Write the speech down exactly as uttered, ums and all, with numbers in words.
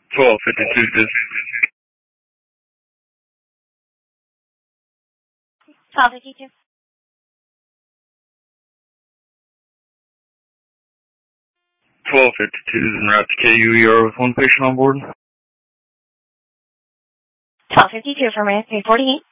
twelve fifty-two, this twelve fifty-two. twelve fifty-two is en route to K U E R with one patient on board. twelve fifty-two, affirmative, three forty-eight.